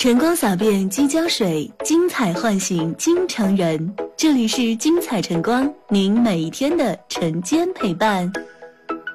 晨光洒遍鸡江水，精彩唤醒京城人。这里是精彩晨光，您每一天的晨间陪伴。